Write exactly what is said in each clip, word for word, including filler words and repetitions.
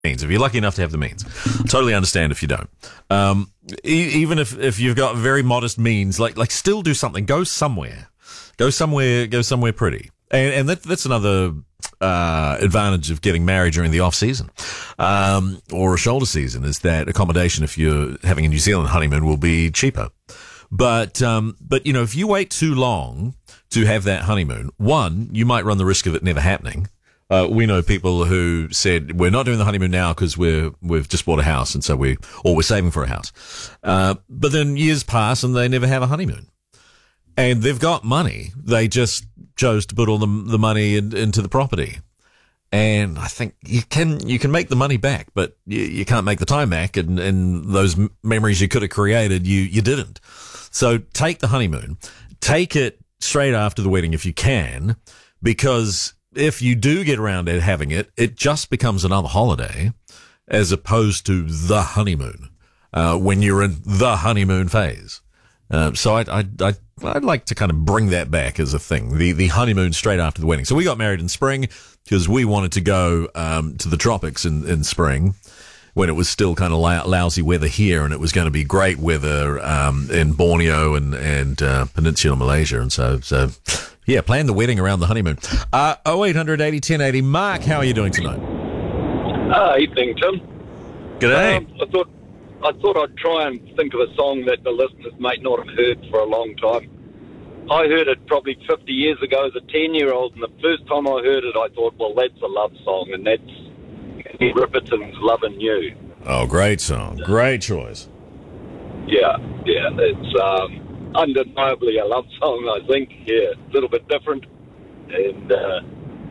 means, if you're lucky enough to have the means. Totally understand if you don't. Um, e- even if, if you've got very modest means, like like still do something. Go somewhere. Go somewhere. Go somewhere pretty. And, and that, that's another uh, advantage of getting married during the off season um, or a shoulder season, is that accommodation, if you're having a New Zealand honeymoon, will be cheaper. But um, but you know, if you wait too long to have that honeymoon, one, you might run the risk of it never happening. Uh, we know people who said, we're not doing the honeymoon now because we're, we've just bought a house, and so we, or we're saving for a house. Uh, but then years pass and they never have a honeymoon. And they've got money. They just chose to put all the, the money in, into the property. And I think you can, you can make the money back, but you, you can't make the time back. And, and those m- memories you could have created, you, you didn't. So take the honeymoon, take it straight after the wedding if you can, because if you do get around to having it, it just becomes another holiday as opposed to the honeymoon, uh, when you're in the honeymoon phase. Uh, so I'd, I'd, I'd, I'd like to kind of bring that back as a thing, the, the honeymoon straight after the wedding. So we got married in spring because we wanted to go, um, to the tropics in, in spring when it was still kind of lou- lousy weather here, and it was going to be great weather, um, in Borneo and, and, uh, Peninsular Malaysia. And so, so, yeah, plan the wedding around the honeymoon. Uh, oh eight hundred eighty ten eighty. Mark, how are you doing tonight? Ah, evening, Tim. G'day. Um, I thought I thought I'd try and think of a song that the listeners might not have heard for a long time. I heard it probably fifty years ago as a ten-year-old, and the first time I heard it, I thought, well, that's a love song, and that's Kenny Ripperton's Lovin' You. Oh, great song. Great choice. Yeah, yeah, it's um, undeniably a love song, I think. Yeah, a little bit different, and... Uh,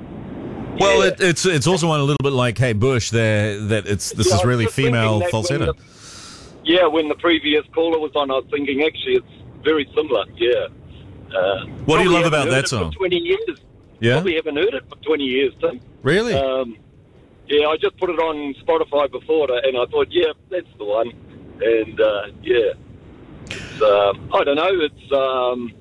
Well, yeah. it, it's it's also one a little bit like Kate Bush there, that it's this Yeah, is I was really just thinking female that when falsetto. the- Yeah, when the previous caller was on, I was thinking, actually, it's very similar, yeah. Uh, What do you probably love haven't about heard that it song? For twenty years. Yeah? Probably haven't heard it for twenty years, Tim. Really? Um, yeah, I just put it on Spotify before, and I thought, yeah, that's the one. And, uh, yeah. It's, um, I don't know, it's, um,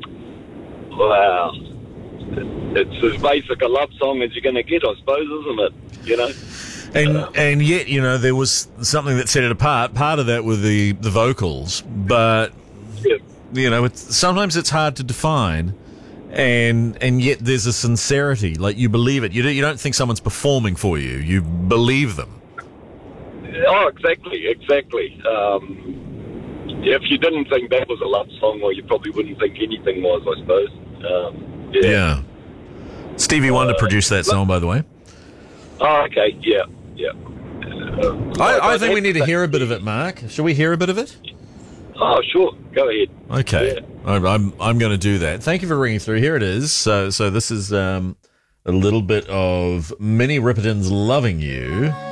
wow. It's as basic a love song as you're going to get, I suppose, isn't it? You know? And Uh, and yet, you know, there was something that set it apart. Part of that were the, the vocals, but, yeah. you know, it's, sometimes it's hard to define, and and yet there's a sincerity. Like, you believe it. You, do, you don't think someone's performing for you. You believe them. Oh, exactly, exactly. Um, if you didn't think that was a love song, well, you probably wouldn't think anything was, I suppose. Um, yeah. Yeah. Stevie Wonder Uh, produced that song, by the way. Oh, okay, yeah, yeah. Uh, I, I think we need to hear a bit of it, Mark. Shall we hear a bit of it? Oh, sure, go ahead. Okay, Yeah. I'm I'm, I'm going to do that. Thank you for ringing through. Here it is. So so this is um, a little bit of Minnie Ripperton's "Loving You."